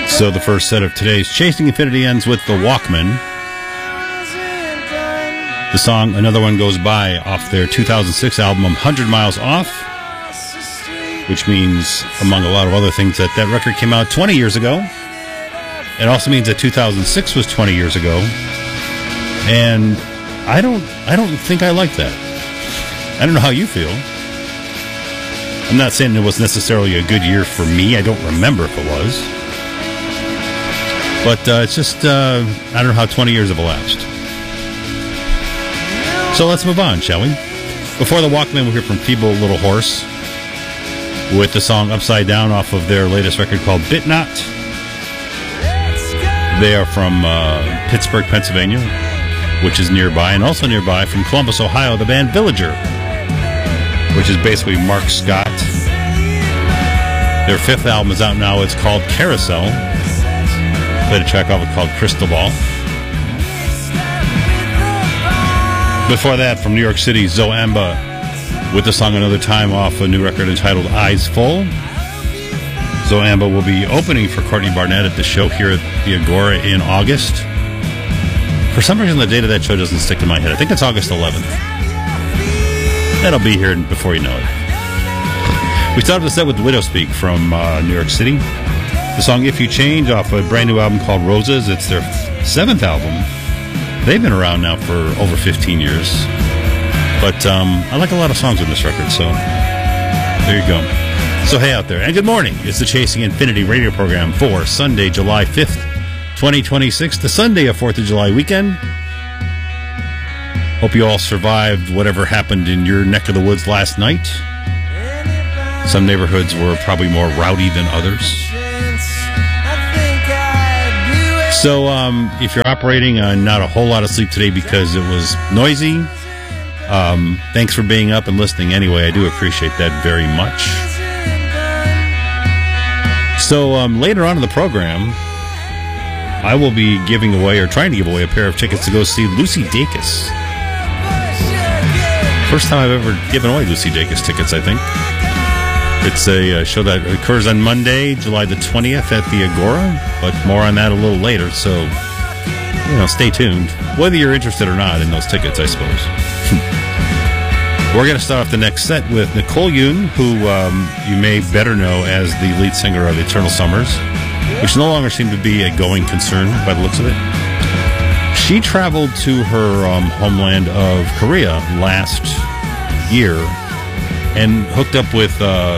So the first set of today's Chasing Infinity ends with The Walkmen. The song Another One Goes By off their 2006 album 100 Miles Off, which means, among a lot of other things, that record came out 20 years ago. It also means that 2006 was 20 years ago. And I don't think I like that. I don't know how you feel. I'm not saying it was necessarily a good year for me. I don't remember if it was. But it's just, I don't know how 20 years have elapsed. So let's move on, shall we? Before the Walkmen, we'll hear from Feeble Little Horse with the song Upside Down off of their latest record called Bit Not. They are from Pittsburgh, Pennsylvania, which is nearby, and also nearby from Columbus, Ohio, the band Villager, which is basically Mark Scott. Their fifth album is out now. It's called Carousel. Played a track off it called Crystal Ball. Before that, from New York City, Zoamba with the song Another Time off a new record entitled Eyes Full. Zoamba will be opening for Courtney Barnett at the show here at the Agora in August. For some reason, the date of that show doesn't stick in my head. I think it's August 11th. That'll be here before you know it. We started the set with Widow Speak from New York City. The song If You Change off a brand new album called Roses. It's their seventh album. They've been around now for over 15 years. But I like a lot of songs on this record, so there you go. So hey out there, and good morning. It's the Chasing Infinity radio program for Sunday, July 5th, 2026, the Sunday of 4th of July weekend. Hope you all survived whatever happened in your neck of the woods last night. Some neighborhoods were probably more rowdy than others. So if you're operating on not a whole lot of sleep today because it was noisy, thanks for being up and listening anyway. I do appreciate that very much. So later on in the program, I will be giving away, or trying to give away, a pair of tickets to go see Lucy Dacus. First time I've ever given away Lucy Dacus tickets, I think. It's a show that occurs on Monday, July the 20th at the Agora, but more on that a little later, so, stay tuned. Whether you're interested or not in those tickets, I suppose. We're going to start off the next set with Nicole Yoon, who you may better know as the lead singer of Eternal Summers, which no longer seemed to be a going concern by the looks of it. She traveled to her homeland of Korea last year and hooked up with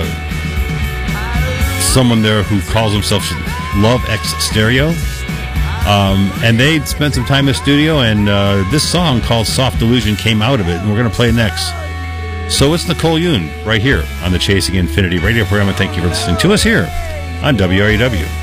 someone there who calls himself Love X Stereo. And they'd spent some time in the studio, and this song called Soft Delusion came out of it, and we're going to play it next. So it's Nicole Yoon right here on the Chasing Infinity radio program, and thank you for listening to us here on WREW.